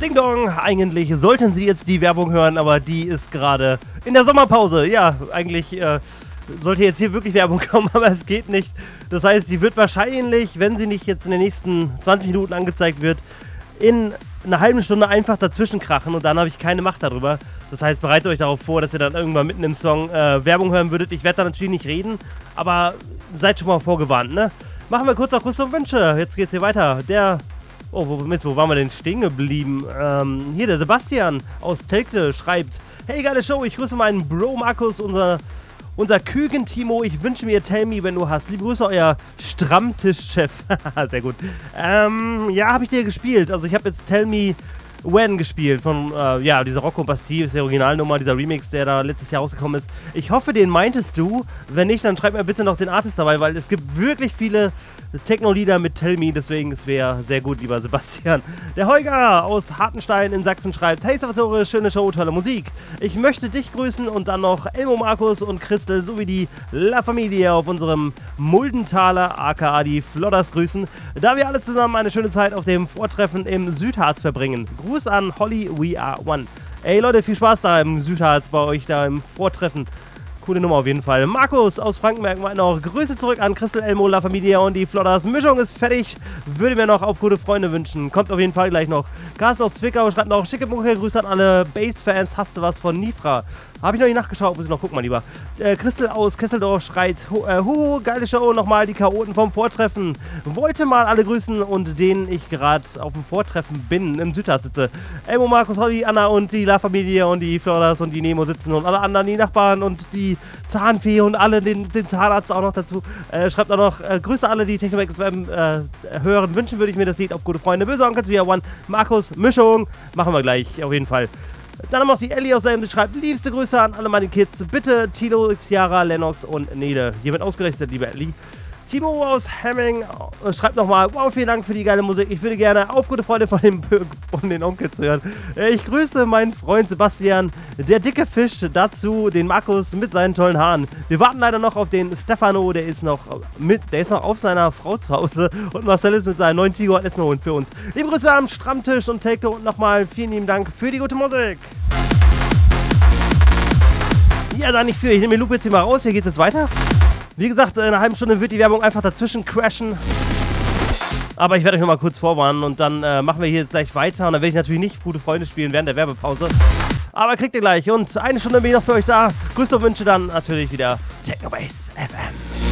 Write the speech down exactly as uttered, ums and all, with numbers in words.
Ding Dong, eigentlich sollten Sie jetzt die Werbung hören, aber die ist gerade in der Sommerpause. Ja, eigentlich äh, sollte jetzt hier wirklich Werbung kommen, aber es geht nicht. Das heißt, die wird wahrscheinlich, wenn sie nicht jetzt in den nächsten zwanzig Minuten angezeigt wird, in einer halben Stunde einfach dazwischen krachen und dann habe ich keine Macht darüber. Das heißt, bereitet euch darauf vor, dass ihr dann irgendwann mitten im Song äh, Werbung hören würdet. Ich werde da natürlich nicht reden, aber seid schon mal vorgewarnt, ne? Machen wir kurz noch Grüße und Wünsche. Jetzt geht's hier weiter. Der... Oh, wo, Mist, wo waren wir denn stehen geblieben? Ähm, hier, der Sebastian aus Telgte schreibt: Hey, geile Show, ich grüße meinen Bro Markus, unser, unser Küken-Timo. Ich wünsche mir Tell Me, wenn du hast. Liebe Grüße, euer Stammtischchef. Sehr gut. Ähm, ja, habe ich dir gespielt. Also ich habe jetzt Tell Me When gespielt von, äh, ja, dieser Rocco Bastille, ist die Originalnummer, dieser Remix, der da letztes Jahr rausgekommen ist. Ich hoffe, den meintest du. Wenn nicht, dann schreib mir bitte noch den Artist dabei, weil es gibt wirklich viele Techno-Lieder mit Tell Me, deswegen es wäre sehr gut, lieber Sebastian. Der Holger aus Hartenstein in Sachsen schreibt: Hey Salvatore, schöne Show, tolle Musik. Ich möchte dich grüßen und dann noch Elmo, Markus und Christel sowie die La Familie auf unserem Muldenthaler, aka die Flodders, grüßen, da wir alle zusammen eine schöne Zeit auf dem Vortreffen im Südharz verbringen. Gruß an Holly, we are one. Ey Leute, viel Spaß da im Südharz bei euch da im Vortreffen. Coole Nummer auf jeden Fall. Markus aus Frankenberg meint noch: Grüße zurück an Christel, Elmo, La Familia und die Flodders. Mischung ist fertig. Würde mir noch auf gute Freunde wünschen. Kommt auf jeden Fall gleich noch. Carsten aus Zwickau schreibt noch: Schicke Mucke, Grüße an alle Bass-Fans. Hast du was von Nifra? Habe ich noch nicht nachgeschaut, muss ich noch gucken, mal lieber. Äh, Christel aus Kesseldorf schreit: Hu, äh, Huhu, geile Show, nochmal die Chaoten vom Vortreffen. Wollte mal alle grüßen und denen ich gerade auf dem Vortreffen bin, im Südharz sitze. Elmo, Markus, Holly, Anna und die La Familie und die Flodders und die Nemo sitzen und alle anderen, die Nachbarn und die Zahnfee und alle, den, den Zahnarzt auch noch dazu. Äh, schreibt auch noch: äh, Grüße alle, die Technomax äh, hören. Wünschen würde ich mir das Lied auf gute Freunde. Böse Onkels, we are one. Markus, Mischung. Machen wir gleich, auf jeden Fall. Dann haben wir noch die Ellie aus seinem, die schreibt: Liebste Grüße an alle meine Kids. Bitte Tilo, Ciara, Lennox und Nele. Hiermit ausgerechnet, liebe Ellie. Timo aus Hemming äh, schreibt nochmal: Wow, vielen Dank für die geile Musik. Ich würde gerne auf gute Freunde von den, von den Onkels hören. Äh, ich grüße meinen Freund Sebastian, der dicke Fisch, dazu den Markus mit seinen tollen Haaren. Wir warten leider noch auf den Stefano, der ist noch mit, der ist noch auf seiner Frau zu Hause, und Marcel ist mit seinem neuen Tigo an Essen holen für uns. Liebe Grüße am Stammtisch und Take und nochmal vielen lieben Dank für die gute Musik. Ja, da nicht für. Ich nehme den Loop jetzt hier mal raus. Hier geht es jetzt weiter. Wie gesagt, in einer halben Stunde wird die Werbung einfach dazwischen crashen. Aber ich werde euch nochmal kurz vorwarnen und dann äh, machen wir hier jetzt gleich weiter. Und dann werde ich natürlich nicht gute Freunde spielen während der Werbepause. Aber kriegt ihr gleich. Und eine Stunde bin ich noch für euch da. Grüße und Wünsche dann natürlich wieder Technobase F M.